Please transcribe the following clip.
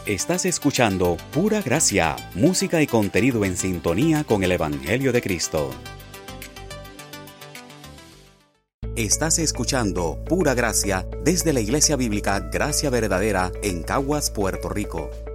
Estás escuchando Pura Gracia, música y contenido en sintonía con el Evangelio de Cristo. Estás escuchando Pura Gracia desde la Iglesia Bíblica Gracia Verdadera en Caguas, Puerto Rico.